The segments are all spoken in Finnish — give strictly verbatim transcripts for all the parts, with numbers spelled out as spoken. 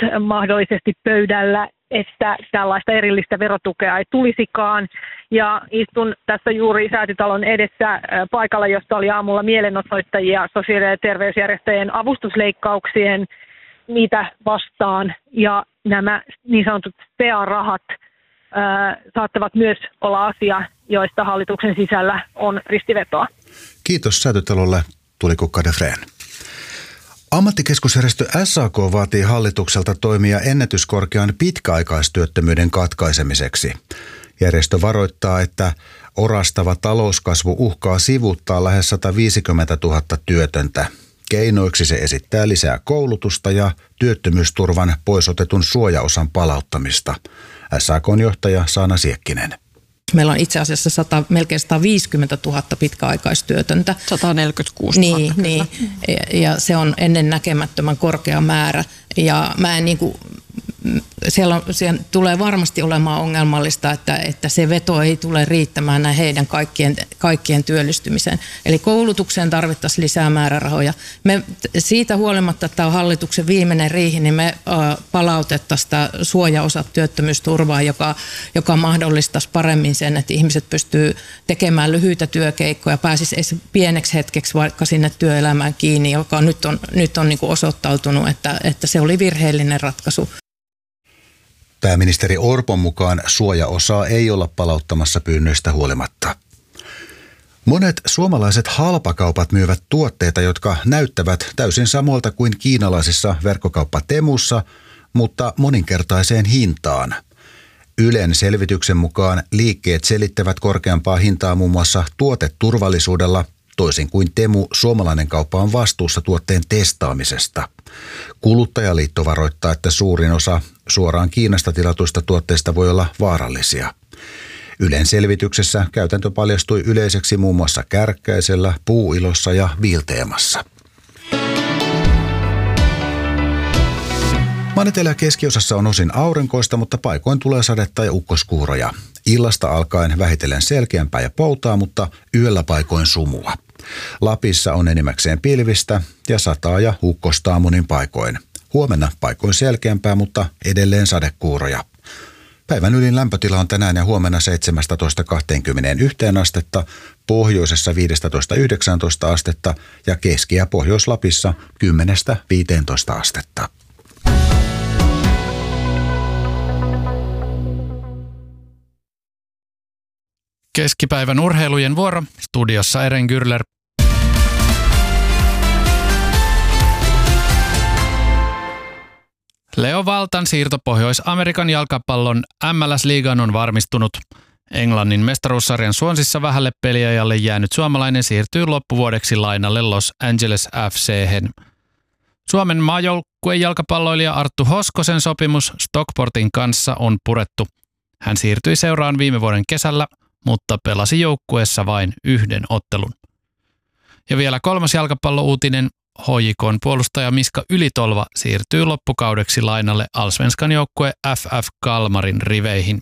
mahdollisesti pöydällä, että tällaista erillistä verotukea ei tulisikaan. Ja istun tässä juuri Säätytalon edessä paikalla, josta oli aamulla mielenosoittajia sosiaali- ja terveysjärjestöjen avustusleikkauksien niitä vastaan. Ja nämä niin sanotut S T A-rahat ää, saattavat myös olla asia, joista hallituksen sisällä on ristivetoa. Kiitos Säätytalolle, Tuulikko Kadefreen. Ammattikeskusjärjestö S A K vaatii hallitukselta toimia ennätyskorkean pitkäaikaistyöttömyyden katkaisemiseksi. Järjestö varoittaa, että orastava talouskasvu uhkaa sivuuttaa lähes sata viisikymmentätuhatta työtöntä. Keinoiksi se esittää lisää koulutusta ja työttömyysturvan poisotetun suojaosan palauttamista. S A K:n johtaja Saana Siekkinen. Meillä on itse asiassa sata, melkein sata viisikymmentätuhatta pitkäaikaistyötöntä. sata neljäkymmentäkuusituhatta. Niin, niin. Ja, ja se on ennen näkemättömän korkea määrä. Ja mä en niin kuin, siellä, on, siellä tulee varmasti olemaan ongelmallista, että, että se veto ei tule riittämään näin heidän kaikkien, kaikkien työllistymiseen. Eli koulutukseen tarvittaisiin lisää määrärahoja. Me siitä huolimatta, että tämä on hallituksen viimeinen riihi, niin me palautettaisiin tämä suojaosa työttömyysturvaa, joka, joka mahdollistaisi paremmin sen, että ihmiset pystyy tekemään lyhyitä työkeikkoja, pääsisi pieneksi hetkeksi vaikka sinne työelämään kiinni, joka nyt on, nyt on niin kuin osoittautunut, että, että se oli virheellinen ratkaisu. Pääministeri Orpon mukaan suojaosaa ei olla palauttamassa pyynnöistä huolimatta. Monet suomalaiset halpakaupat myyvät tuotteita, jotka näyttävät täysin samoilta kuin kiinalaisissa verkkokauppa Temussa, mutta moninkertaiseen hintaan. Ylen selvityksen mukaan liikkeet selittävät korkeampaa hintaa muun muassa tuoteturvallisuudella, toisin kuin Temu, suomalainen kauppa on vastuussa tuotteen testaamisesta. Kuluttajaliitto varoittaa, että suurin osa suoraan Kiinasta tilatuista tuotteista voi olla vaarallisia. Ylen selvityksessä käytäntö paljastui yleiseksi muun muassa Kärkkäisellä, Puuilossa ja Viilteemassa. Maan etelä- keskiosassa on osin aurinkoista, mutta paikoin tulee sadetta ja ukkoskuuroja. Illasta alkaen vähitellen selkeämpää ja poutaa, mutta yöllä paikoin sumua. Lapissa on enimmäkseen pilvistä ja sataa ja ukkostaa monin paikoin. Huomenna paikoin selkeämpää, mutta edelleen sadekuuroja. Päivän ylin lämpötila on tänään ja huomenna seitsemästätoista kaksikymmentäyksi astetta, pohjoisessa viidestätoista yhdeksääntoista astetta ja Keski- ja Pohjois-Lapissa kymmenestä viiteentoista astetta. Keskipäivän urheilujen vuoro. Studiossa Eren Gürler. Leo Valtan siirto Pohjois-Amerikan jalkapallon M L S-liigaan on varmistunut. Englannin mestaruussarjan Swansissa vähälle peliajalle jäänyt suomalainen siirtyy loppuvuodeksi lainalle Los Angeles F C:hen. Suomen maajoukkueen jalkapalloilija Arttu Hoskosen sopimus Stockportin kanssa on purettu. Hän siirtyi seuraan viime vuoden kesällä, mutta pelasi joukkueessa vain yhden ottelun. Ja vielä kolmas jalkapallouutinen. H J K:n puolustaja Miska Ylitolva siirtyy loppukaudeksi lainalle Allsvenskan joukkue F F Kalmarin riveihin.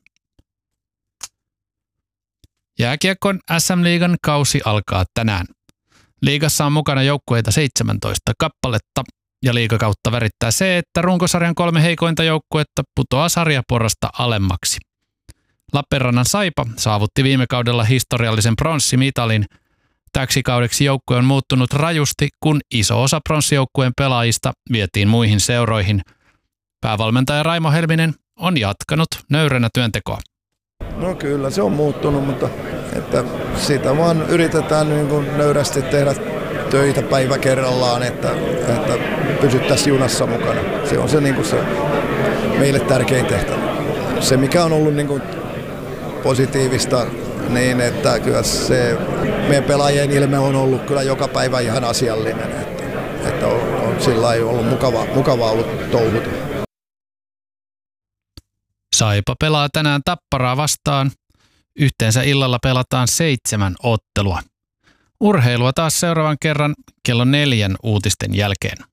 Jääkiekon S M-liigan kausi alkaa tänään. Liigassa on mukana joukkueita seitsemäntoista kappaletta ja liigakautta värittää se, että runkosarjan kolme heikointa joukkuetta putoaa sarjaporrasta alemmaksi. Lappeenrannan Saipa saavutti viime kaudella historiallisen pronssimitalin. Täksi kaudeksi joukkue on muuttunut rajusti, kun iso osa pronssijoukkueen pelaajista vietiin muihin seuroihin. Päävalmentaja Raimo Helminen on jatkanut nöyränä työntekoa. No kyllä se on muuttunut, mutta että sitä vaan yritetään niin kuin nöyrästi tehdä töitä päivä kerrallaan, että, että pysyttäisiin junassa mukana. Se on se, niin kuin se meille tärkein tehtävä. Se mikä on ollut niin kuin positiivista, niin että kyllä se meidän pelaajien ilme on ollut kyllä joka päivä ihan asiallinen, että, että on, on sillä lailla ollut mukava, mukava ollut touhuta. Saipa pelaa tänään Tapparaa vastaan. Yhteensä illalla pelataan seitsemän ottelua. Urheilua taas seuraavan kerran kello neljän uutisten jälkeen.